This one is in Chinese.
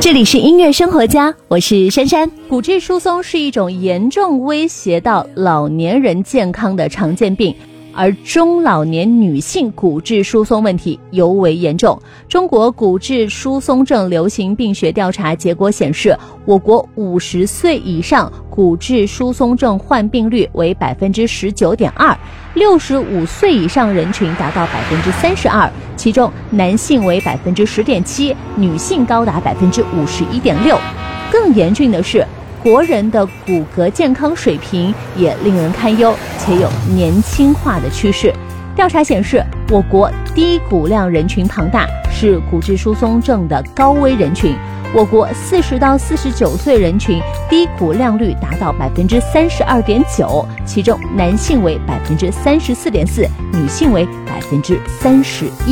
这里是音乐生活家，我是珊珊。 骨质疏松是一种严重威胁到老年人健康的常见病，而中老年女性骨质疏松问题尤为严重。中国骨质疏松症流行病学调查结果显示，我国50岁以上骨质疏松症患病率为 19.2%，65岁以上人群达到 32%， 其中男性为 10.7%， 女性高达 51.6%。更严峻的是，国人的骨骼健康水平也令人堪忧，且有年轻化的趋势。调查显示，我国低骨量人群庞大，是骨质疏松症的高危人群。我国40到49岁人群低骨量率达到 32.9%， 其中男性为 34.4%， 女性为 31%。